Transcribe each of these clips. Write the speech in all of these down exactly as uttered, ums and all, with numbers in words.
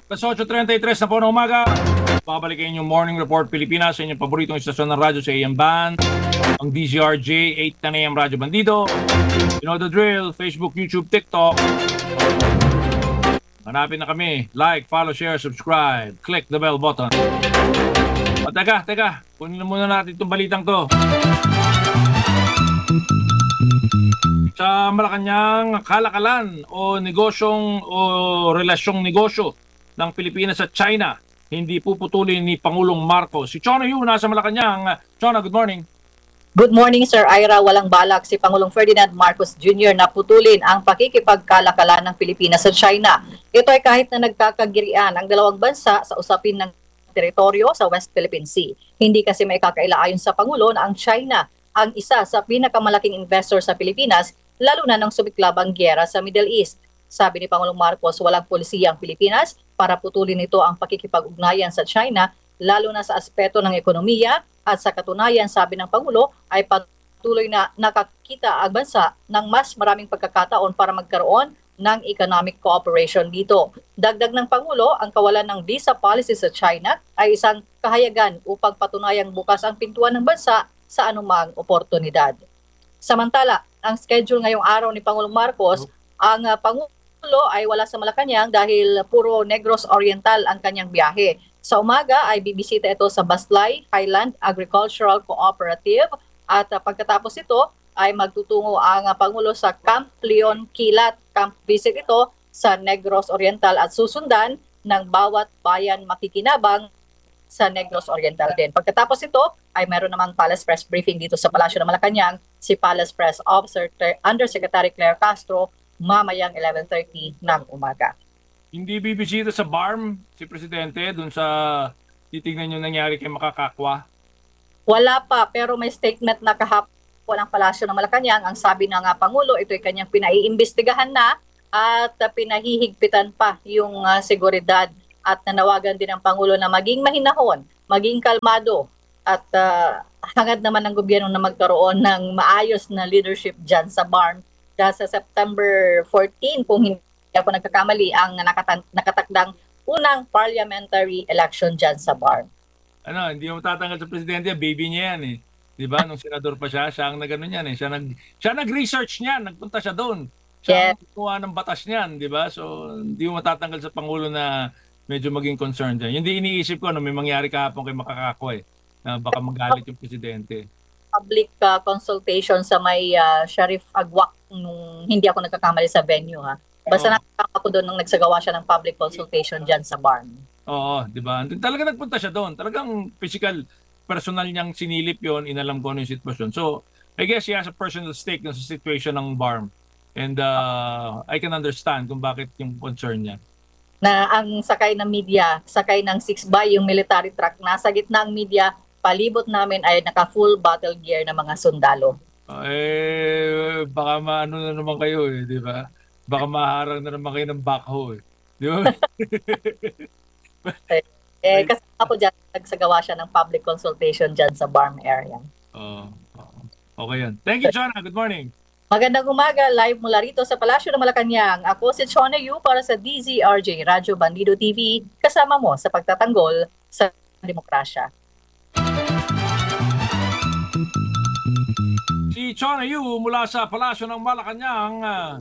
Alas eight thirty-three na po ng umaga. Babalikin yung Morning Report Pilipinas sa inyong paboritong istasyon ng radyo sa A M Band, ang D Z R J, eight ten A M Radyo Bandido. You know the drill, Facebook, YouTube, TikTok. Hanapin na kami. Like, follow, share, subscribe. Click the bell button. O teka, teka. Kunin na muna natin itong balitang to. Sa Malacanang, kalakalan o negosyong o relasyong negosyo ng Pilipinas at China, hindi puputulin ni Pangulong Marcos. Si Chona Yu nasa Malacanang. Chona, good morning. Good morning, Sir Ira. Walang balak si Pangulong Ferdinand Marcos Junior na putulin ang pakikipagkalakalan ng Pilipinas sa China. Ito ay kahit na nagkakagirian ang dalawang bansa sa usapin ng teritoryo sa West Philippine Sea. Hindi kasi may kakailayon sa Pangulo na ang China ang isa sa pinakamalaking investor sa Pilipinas, lalo na nang sumiklab ang gyera sa Middle East. Sabi ni Pangulong Marcos, walang polisiya ang Pilipinas para putulin ito ang pakikipag-ugnayan sa China, lalo na sa aspeto ng ekonomiya. At sa katunayan, sabi ng Pangulo, ay patuloy na nakakita ang bansa ng mas maraming pagkakataon para magkaroon ng economic cooperation dito. Dagdag ng Pangulo, ang kawalan ng visa policy sa China ay isang kahayagan upang patunayang bukas ang pintuan ng bansa sa anumang oportunidad. Samantala, ang schedule ngayong araw ni Pangulong Marcos, ang uh, Pangulo ay wala sa Malacanang dahil puro Negros Oriental ang kanyang biyahe. Sa umaga ay bibisita ito sa Baslay Highland Agricultural Cooperative at uh, pagkatapos ito ay magtutungo ang uh, Pangulo sa Camp Leon Kilat. Camp visit ito sa Negros Oriental at susundan ng bawat bayan makikinabang sa Negros Oriental din. Pagkatapos ito ay meron namang Palace Press Briefing dito sa Palasyo ng Malacanang si Palace Press Officer Undersecretary Claire Castro mamayang eleven thirty ng umaga. Hindi bibisita sa B A R M si Presidente dun sa titignan yung nangyari kay Makakakwa? Wala pa, pero may statement na kahapon ng Palasyo ng Malacanang. Ang sabi ng uh, Pangulo, ito ay kanyang pinaiimbestigahan na at uh, pinahihigpitan pa yung uh, seguridad at nanawagan din ng Pangulo na maging mahinahon, maging kalmado at uh, hangad naman ng gobyerno na magkaroon ng maayos na leadership dyan sa B A R M. Dahil sa September fourteen, kung hindi ako nagkakamali, ang nakatan- nakatakdang unang parliamentary election dyan sa B A R M. Ano, hindi mo tatanggal sa Presidente, baby niya yan eh. Di ba? Nung senador pa siya, siya ang nagano niyan eh. Siya, nag, siya nag-research niyan, nagpunta siya doon. Siya Yes. ang kuha ng batas niyan, di ba? So, hindi mo matatanggal sa Pangulo na medyo maging concerned dyan. Hindi iniisip ko, ano, may mangyari kahapon kay Makakakwa eh, na baka magalit yung Presidente. Public uh, consultation sa may uh, Sharif Agwak nung hindi ako nagkakamali sa venue ha. Basta Oo. nakakama ko doon nung nagsagawa siya ng public consultation dyan sa B A R M. Oo, di ba? Talaga nagpunta siya doon. Talagang physical, personal niyang sinilip yon, inalam ko ano yung sitwasyon. So, I guess he has a personal stake na sa situation ng B A R M. And uh, I can understand kung bakit yung concern niya. Na ang sakay ng media, sakay ng six by yung military truck, nasa gitna ang media, palibot namin ay naka-full battle gear na mga sundalo. Eh, baka maano na naman kayo eh, di ba? Baka maharang na naman kayo ng backhoe eh. Di ba? Eh, eh kasi ako dyan, nagsagawa siya ng public consultation dyan sa B A R M area. Oo. oo. Okay yan. Thank you, Chona. Good morning. Magandang umaga, live mula rito sa Palasyo ng Malacanang. Ako si Chona Yu para sa D Z R J Radyo Bandido T V, kasama mo sa pagtatanggol sa demokrasya. Si Chona Yu mula sa Palasyo ng Malacanang. ah,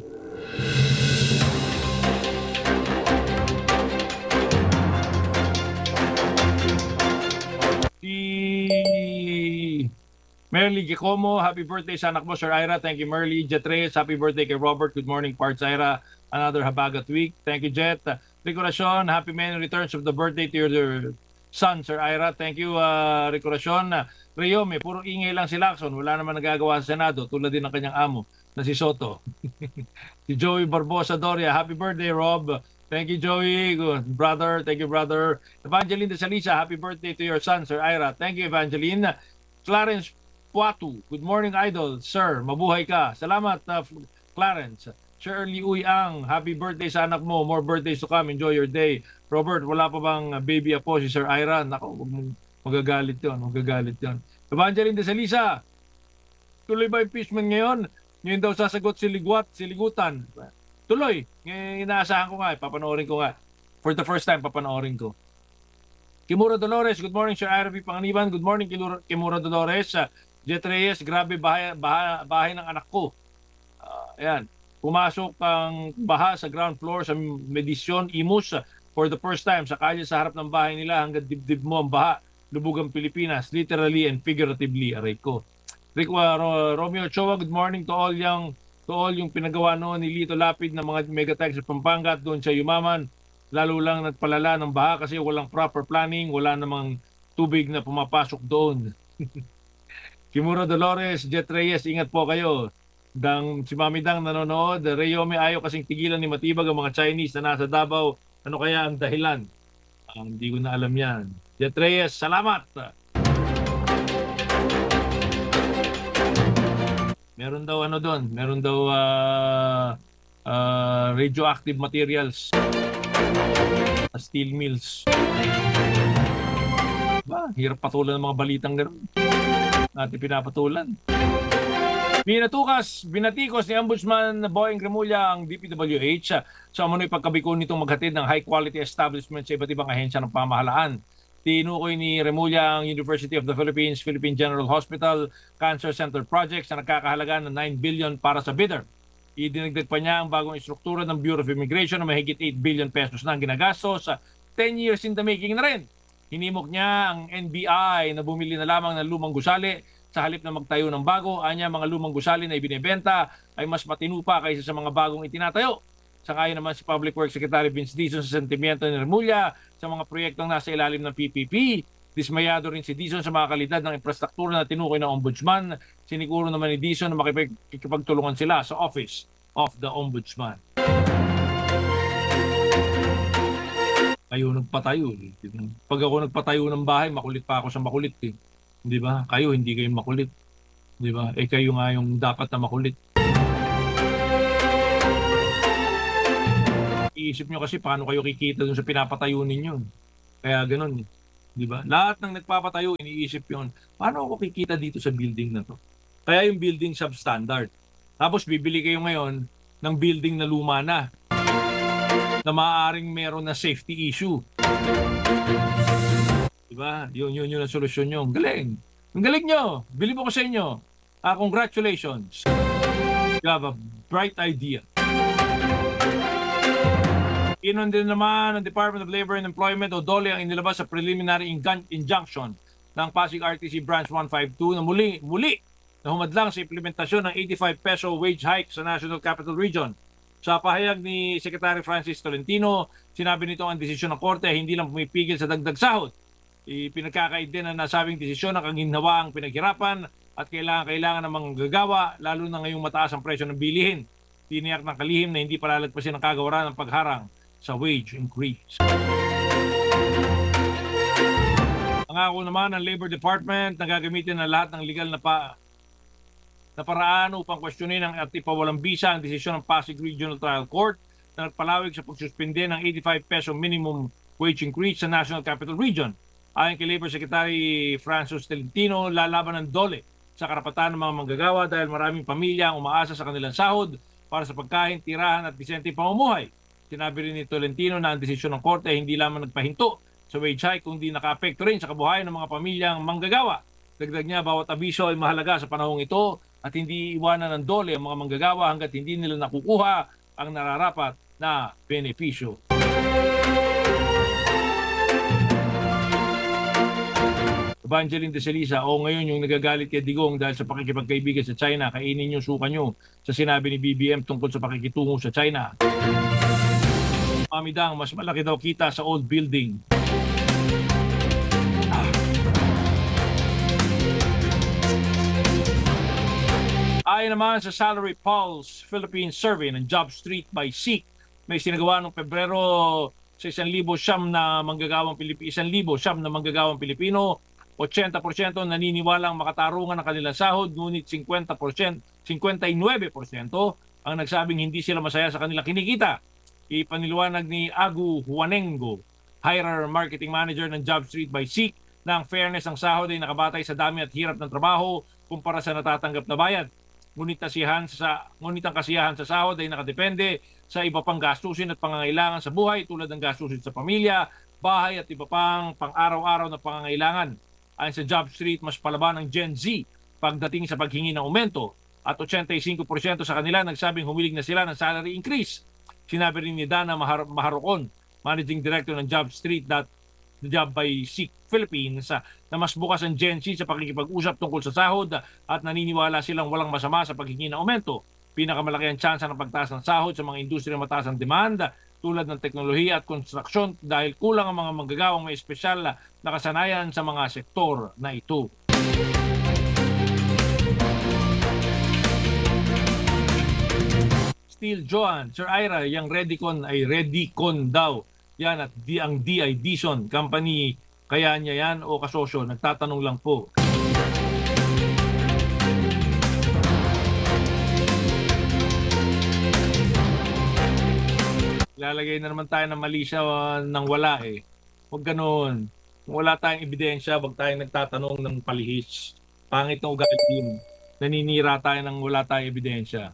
Si Merly Giacomo, happy birthday sa anak mo, Sir Ira. Thank you, Merly. Jet Reyes, happy birthday kay Robert. Good morning, Parts Ira. Another Habagat week. Thank you, Jet. Rico Racion, happy many returns of the birthday to your son, Sir Ira. Thank you, uh, Rico Racion. Rio, may puro ingay lang si Lacson. Wala naman nagagawa sa Senado, tulad din ng kanyang amo na si Soto. Si Joey Barbosa Doria, happy birthday, Rob. Thank you, Joey. Good. Brother, thank you, brother. Evangeline de Salisa, happy birthday to your son, Sir Ira. Thank you, Evangeline. Clarence Puatu, good morning, Idol. Sir, mabuhay ka. Salamat, uh, Clarence. Shirley Uyang, happy birthday sa anak mo. More birthdays to come. Enjoy your day. Robert, wala pa bang uh, baby apo si Sir Ira? Nako, wag mong magagalit yun. Magagalit yun. Evangeline de Salisa, tuloy ba impeachment ngayon? Ngayon daw sasagot si Ligwat, si Ligutan. Tuloy. Ngayon, inaasahan ko nga, eh, papanoorin ko nga. For the first time, papanoorin ko. Kimura Dolores, good morning, Sir Ira B. Panganiban. Good morning, Kimura, Kimura Dolores. Uh, Jet Reyes, grabe bahay, bahay, bahay ng anak ko. Uh, ayan, pumasok ang baha sa ground floor sa Medisyon, Imus uh, for the first time. Sa kalye sa harap ng bahay nila hanggang dibdib mo ang baha. Lubog ang Pilipinas, literally and figuratively, aray ko. Rico uh, Ro- Romeo Ochoa, good morning to all yung to all yung pinagawa noon ni Lito Lapid ng mga megatex sa Pampanga at doon sa Yumaman. Lalo lang nagpalala ng baha kasi walang proper planning, wala namang tubig na pumapasok doon. Kimura Dolores, Jet Reyes, ingat po kayo. Dang, si Mami Dang nanonood, Reyome ayaw kasing tigilan ni Matibag ang mga Chinese na nasa Davao. Ano kaya ang dahilan? Ah, hindi ko na alam yan. Jet Reyes, salamat! Meron daw ano doon, meron daw uh, uh, radioactive materials. Steel mills. Ba, hirap patulan ng mga balitang gano'n. Natin pinapatulan. Binatukas, binatikos ni Ombudsman Boyeng Remulla ang D P W H sa umano'y pagkabiko nitong maghatid ng high-quality establishment sa iba't ibang ahensya ng pamahalaan. Tinukoy ni Remulla ang University of the Philippines, Philippine General Hospital, Cancer Center Projects na nakakahalaga ng nine billion para sa bidder. Idinagdag pa niya ang bagong istruktura ng Bureau of Immigration na mahigit eight billion pesos na ang ginagastos sa ten years in the making na rin. Hinimok niya ang N B I na bumili na lamang ng lumang gusali sa halip na magtayo ng bago. Anya mga lumang gusali na ibinebenta ay mas matino pa kaysa sa mga bagong itinatayo. Sangayon naman si Public Works Secretary Vince Dizon sa sentimiento ni Remulla sa mga proyektong nasa ilalim ng P P P. Dismayado rin si Dizon sa mga kalidad ng infrastruktura na tinukoy ng Ombudsman. Siniguro naman ni Dizon na makikipagtulungan sila sa Office of the Ombudsman. Kayo nagpatayo. Eh. Pag ako nagpatayo ng bahay, makulit pa ako sa makulit. Eh. Di ba? Kayo, hindi kayo makulit. Di ba? Eh kayo nga yung dapat na makulit. Iisip nyo kasi paano kayo kikita dun sa pinapatayo ninyo. Kaya ganun. Eh. Di ba? Lahat ng nagpapatayo, iniisip yon. Paano ako kikita dito sa building na to? Kaya yung building substandard. Tapos bibili kayo ngayon ng building na luma na na maaaring meron na safety issue. Di ba? Yun, yun, yun ang solusyon nyo. Ang galing. Ang galing nyo. Bili po ko sa inyo. Ah, congratulations. You have a bright idea. Inon din naman ng Department of Labor and Employment o DOLE ang inilabas sa preliminary injun- injunction ng Pasig R T C Branch one fifty-two na muli, muli na humadlang sa implementasyon ng eighty-five peso wage hike sa National Capital Region. Sa pahayag ni Secretary Francis Tolentino, sinabi nito ang desisyon ng Korte ay hindi lang pumipigil sa dagdag sahod. Ipinagkakait din ang nasabing desisyon ng kaginhawaang pinaghirapan at kailangan-kailangan ng mga gagawa lalo na ngayong mataas ang presyo ng bilihin. Tiniyak ng kalihim na hindi palalagpasin ang kagawaran ng pagharang sa wage increase. Pangako naman ng Labor Department na gagamitin na lahat ng legal na, pa, na paraan upang kwestiyonin ang at ipawalang bisa ang desisyon ng Pasig Regional Trial Court na nagpalawig sa pagsuspende ng eighty-five peso minimum wage increase sa National Capital Region. Ayon kay Labor Secretary Francis Tolentino, lalaban ng DOLE sa karapatan ng mga manggagawa dahil maraming pamilya ang umaasa sa kanilang sahod para sa pagkain, tirahan at disenteng pamumuhay. Sinabi rin ni Tolentino na ang desisyon ng Korte ay hindi lamang nagpahinto sa wage hike kundi naka-apekto rin sa kabuhayan ng mga pamilyang manggagawa. Dagdag niya, bawat abiso ay mahalaga sa panahong ito at hindi iwanan ng DOLE ang mga manggagawa hanggat hindi nila nakukuha ang nararapat na benepisyo. Evangeline de Celisa, o ngayon yung nagagalit kay Digong dahil sa pakikipagkaibigan sa China, kainin yung suka nyo sa sinabi ni B B M tungkol sa pakikitungo sa China. Mami Dang, mas malaki daw kita sa old building. Ah. Ayon naman sa Salary Pulse Philippine Survey ng Job Street by Seek, may sinagawa noong Pebrero sa isang libo siyam na manggagawang Pilipino, isang libo siyam na manggagawang Pilipino, eighty percent naniniwalang makatarungan ng kanilang sahod, ngunit fifty percent, fifty-nine percent ang nagsabing hindi sila masaya sa kanilang kinikita. Ipaniliwanag ni Agu Juanengo, Hirer Marketing Manager ng Job Street by Seek, na ang fairness ng sahod ay nakabatay sa dami at hirap ng trabaho kumpara sa natatanggap na bayad. Ngunit kasiyahan sa ngunit ang kasiyahan sa sahod ay nakadepende sa iba pang gastusin at pangangailangan sa buhay tulad ng gastusin sa pamilya, bahay at iba pang pang-araw-araw na pangangailangan. Ayon sa Job Street, mas palaban ng Gen Z pagdating sa paghingi ng aumento at eighty-five percent sa kanila nagsabing humiling na sila ng salary increase. Sinabi rin ni Dana Mahar- Maharokon, Managing Director ng Job Street that the Job by Seek Philippines, ah, na mas bukas ang Gen Z sa pakikipag-usap tungkol sa sahod at naniniwala silang walang masama sa paghingi ng aumento. Pinakamalaki ang tsansa ng pagtaas ng sahod sa mga industriya mataas ang demand tulad ng teknolohiya at konstruksyon dahil kulang ang mga manggagawang may espesyal na kasanayan sa mga sektor na ito. Steel Joan, Sir Ira, yung Redicon ay Redicon daw. Yan at di ang D ay Dison Company. Kaya niya yan o kasosyo? Nagtatanong lang po. Lalagay na naman tayo ng mali siya uh, nang wala eh. Huwag ganoon. Kung wala tayong ebidensya, huwag tayong nagtatanong ng palihis. Pangit ng ugali yun. Naninira tayo nang wala tayong ebidensya.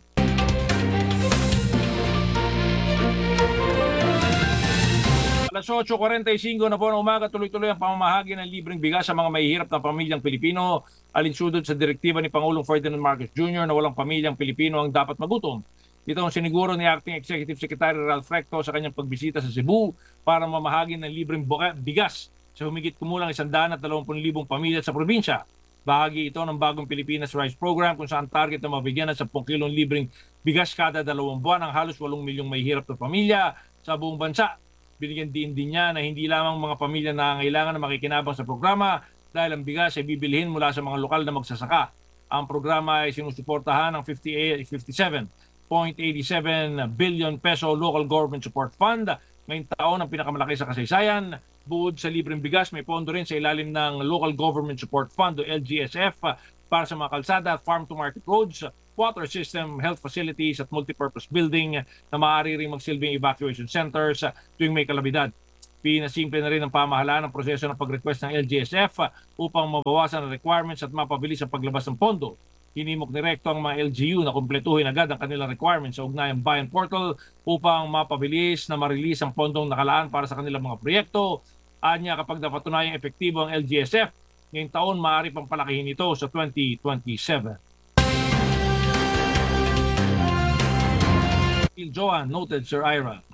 alas eight forty-five na po ng umaga, tuloy-tuloy ang pamamahagi ng libreng bigas sa mga mahihirap na pamilyang Pilipino alinsunod sa direktiba ni Pangulong Ferdinand Marcos Junior na walang pamilyang Pilipino ang dapat magutom. Ito ang siniguro ni Acting Executive Secretary Ralph Recto sa kanyang pagbisita sa Cebu para mamahagi ng libreng bigas sa humigit kumulang one hundred twenty thousand pamilya sa probinsya. Bahagi ito ng bagong Pilipinas Rice Program kung saan target na mabigyan ng ten kilong libreng bigas kada dalawang buwan ang halos eight milyong mahihirap na pamilya sa buong bansa. Binigyan din din niya na hindi lamang mga pamilya na kailangan na makikinabang sa programa dahil ang bigas ay bibilhin mula sa mga lokal na magsasaka. Ang programa ay sinusuportahan ng fifty-seven point eight seven billion peso local government support fund. Ngayong taon ang pinakamalaki sa kasaysayan. Bukod sa libreng bigas, may pondo rin sa ilalim ng Local Government Support Fund o L G S F para sa mga kalsada, farm-to-market roads, water system, health facilities at multipurpose building na maaari rin magsilbing evacuation centers tuwing may kalamidad. Pinasimple na rin ang pamahalaan ng proseso ng pag-request ng L G S F upang mabawasan ang requirements at mapabilis ang paglabas ng pondo. Hinimok ni Recto ang mga L G U na kumpletuhin agad ang kanilang requirements sa ugnayang Bayan Portal upang mapabilis na ma-release ang pondong nakalaan para sa kanilang mga proyekto. Anya, kapag napatunayang epektibo ang L G S F, ngayong taon maaari pang palakihin ito sa twenty twenty-seven. Joan, noted Sir Ira.